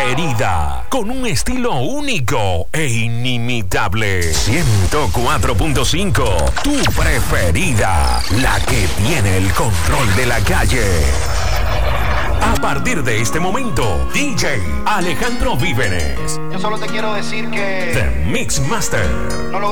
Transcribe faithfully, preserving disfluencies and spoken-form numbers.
preferida, con un estilo único e inimitable. ciento cuatro punto cinco, tu preferida, la que tiene el control de la calle. A partir de este momento, D J Alejandro Vívenes. Yo solo te quiero decir que... The Mix Master. No lo